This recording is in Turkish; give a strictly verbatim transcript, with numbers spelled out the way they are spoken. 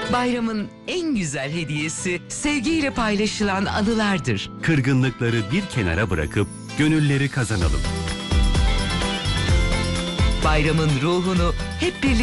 Bayramın en güzel hediyesi sevgiyle paylaşılan anılardır. Kırgınlıkları bir kenara bırakıp gönülleri kazanalım. Bayramın ruhunu hep birlikte